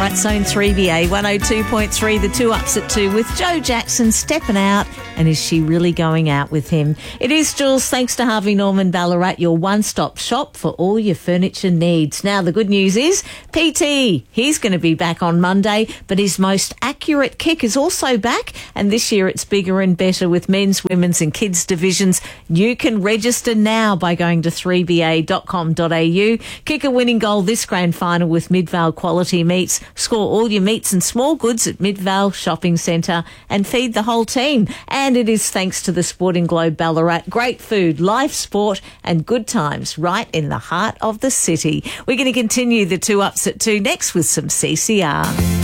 right, Zone 3BA 102.3, the 2 Ups at 2 with Joe Jackson stepping out. And is she really going out with him? It is, Jules, thanks to Harvey Norman Ballarat, your one-stop shop for all your furniture needs. Now, the good news is PT, he's going to be back on Monday, but his most accurate kick is also back. And this year it's bigger and better with men's, women's and kids divisions. You can register now by going to 3ba.com.au. Kick a winning goal this grand final with Midvale Quality Meats. Score all your meats and small goods at Midvale Shopping Centre and feed the whole team. And it is thanks to the Sporting Globe Ballarat. Great food, live sport and good times right in the heart of the city. We're going to continue the 2 Ups at 2 next with some CCR.